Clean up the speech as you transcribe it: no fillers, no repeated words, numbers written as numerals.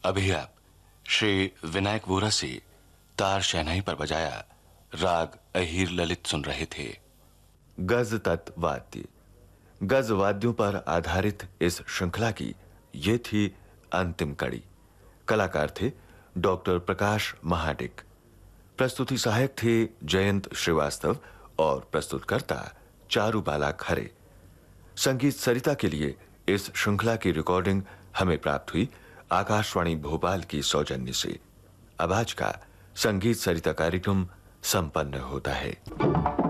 अभी आप श्री विनायक वोरा से तार शहनाई पर बजाया राग अहीर ललित सुन रहे थे। गज तत् वाद्य। गज वाद्यों पर आधारित इस श्रृंखला की ये थी अंतिम कड़ी। कलाकार थे डॉक्टर प्रकाश महाडिक। प्रस्तुति सहायक थे जयंत श्रीवास्तव और प्रस्तुतकर्ता चारुबाला खरे। संगीत सरिता के लिए इस श्रृंखला की रिकॉर्डिंग हमें प्राप्त हुई आकाशवाणी भोपाल की सौजन्य से। अब आज का संगीत सरिता कार्यक्रम संपन्न होता है।